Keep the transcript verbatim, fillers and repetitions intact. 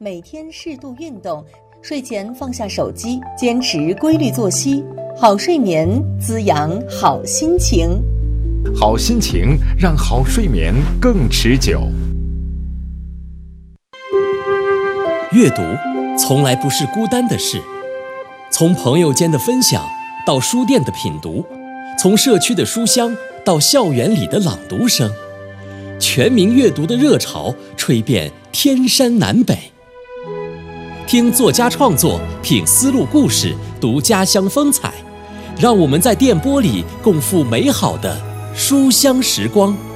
每天适度运动，睡前放下手机，坚持规律作息，好睡眠滋养好心情。 好心情让好睡眠更持久。 阅读从来不是孤单的事，从朋友间的分享到书店的品读，从社区的书香到校园里的朗读声，全民阅读的热潮吹遍天山南北。听作家创作，品丝路故事，读家乡风采，让我们在电波里共赴美好的书香时光。